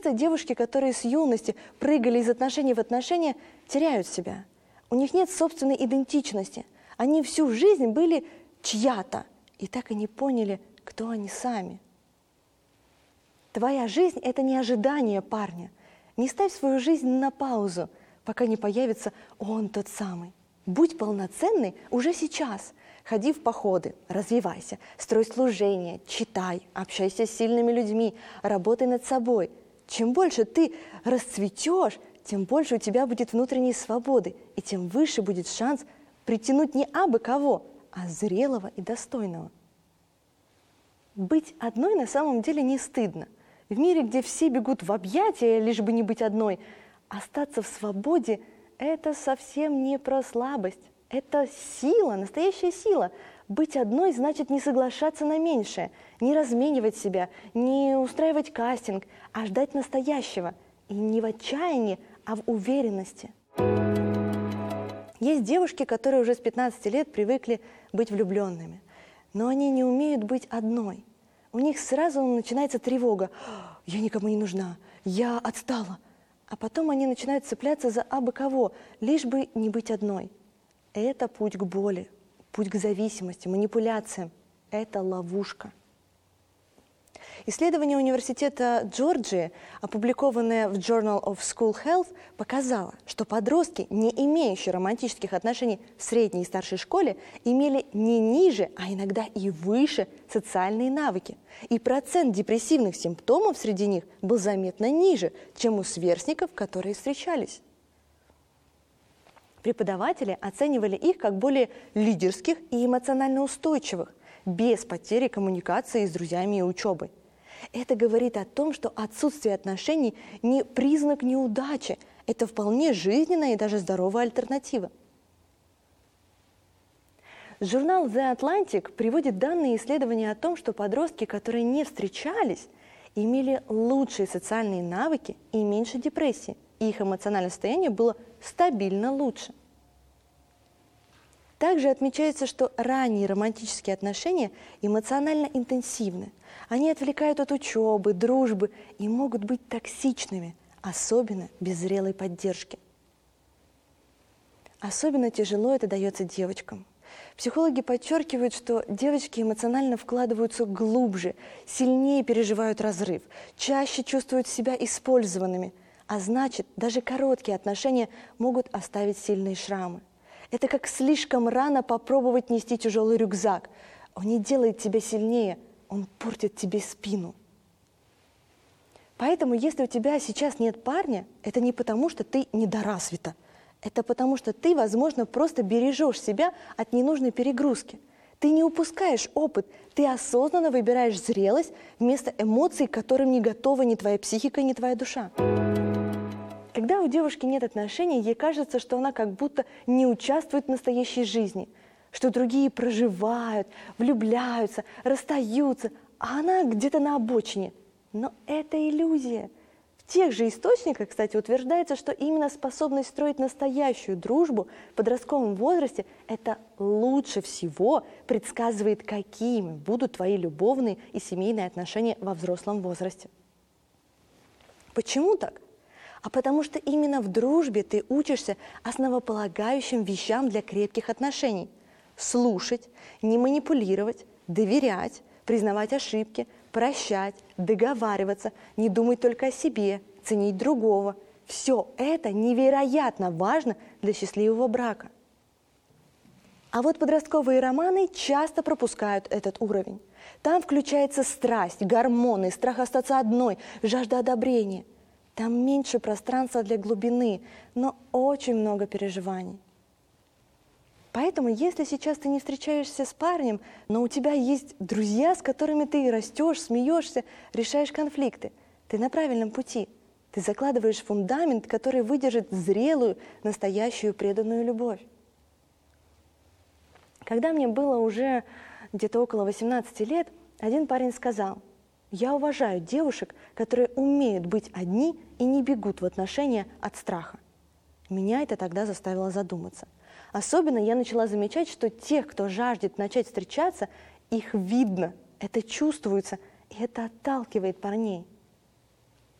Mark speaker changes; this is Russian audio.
Speaker 1: часто девушки, которые с юности прыгали из отношений в отношения, теряют себя. У них нет собственной идентичности. Они всю жизнь были чья-то и так и не поняли, кто они сами. Твоя жизнь – это не ожидание парня. Не ставь свою жизнь на паузу, пока не появится он тот самый. Будь полноценной уже сейчас. Ходи в походы, развивайся, строй служение, читай, общайся с сильными людьми, работай над собой. Чем больше ты расцветешь, тем больше у тебя будет внутренней свободы, и тем выше будет шанс притянуть не абы кого, а зрелого и достойного. Быть одной на самом деле не стыдно. В мире, где все бегут в объятия, лишь бы не быть одной, остаться в свободе – это совсем не про слабость. Это сила, настоящая сила. Быть одной значит не соглашаться на меньшее, не разменивать себя, не устраивать кастинг, а ждать настоящего. И не в отчаянии, а в уверенности. Есть девушки, которые уже с 15 лет привыкли быть влюбленными, но они не умеют быть одной. У них сразу начинается тревога. «Я никому не нужна, я отстала». А потом они начинают цепляться за абы кого, лишь бы не быть одной. Это путь к боли, путь к зависимости, манипуляциям. Это ловушка. Исследование университета Джорджии, опубликованное в Journal of School Health, показало, что подростки, не имеющие романтических отношений в средней и старшей школе, имели не ниже, а иногда и выше социальные навыки. И процент депрессивных симптомов среди них был заметно ниже, чем у сверстников, которые встречались. Преподаватели оценивали их как более лидерских и эмоционально устойчивых, без потери коммуникации с друзьями и учебой. Это говорит о том, что отсутствие отношений не признак неудачи, это вполне жизненная и даже здоровая альтернатива. Журнал The Atlantic приводит данные исследования о том, что подростки, которые не встречались, имели лучшие социальные навыки и меньше депрессии, и их эмоциональное состояние было стабильно лучше. Также отмечается, что ранние романтические отношения эмоционально интенсивны. Они отвлекают от учебы, дружбы и могут быть токсичными, особенно без зрелой поддержки. Особенно тяжело это дается девочкам. Психологи подчеркивают, что девочки эмоционально вкладываются глубже, сильнее переживают разрыв, чаще чувствуют себя использованными, а значит, даже короткие отношения могут оставить сильные шрамы. Это как слишком рано попробовать нести тяжелый рюкзак. Он не делает тебя сильнее, он портит тебе спину. Поэтому, если у тебя сейчас нет парня, это не потому, что ты недоразвита. Это потому, что ты, возможно, просто бережешь себя от ненужной перегрузки. Ты не упускаешь опыт, ты осознанно выбираешь зрелость вместо эмоций, к которым не готова ни твоя психика, ни твоя душа. Когда у девушки нет отношений, ей кажется, что она как будто не участвует в настоящей жизни, что другие проживают, влюбляются, расстаются, а она где-то на обочине. Но это иллюзия. В тех же источниках, кстати, утверждается, что именно способность строить настоящую дружбу в подростковом возрасте – это лучше всего предсказывает, какими будут твои любовные и семейные отношения во взрослом возрасте. Почему так? А потому что именно в дружбе ты учишься основополагающим вещам для крепких отношений. Слушать, не манипулировать, доверять, признавать ошибки, прощать, договариваться, не думать только о себе, ценить другого. Все это невероятно важно для счастливого брака. А вот подростковые романы часто пропускают этот уровень. Там включается страсть, гормоны, страх остаться одной, жажда одобрения. Там меньше пространства для глубины, но очень много переживаний. Поэтому, если сейчас ты не встречаешься с парнем, но у тебя есть друзья, с которыми ты растешь, смеешься, решаешь конфликты, ты на правильном пути. Ты закладываешь фундамент, который выдержит зрелую, настоящую преданную любовь. Когда мне было уже где-то около 18 лет, один парень сказал: «Я уважаю девушек, которые умеют быть одни и не бегут в отношения от страха». Меня это тогда заставило задуматься. Особенно я начала замечать, что тех, кто жаждет начать встречаться, их видно, это чувствуется, и это отталкивает парней.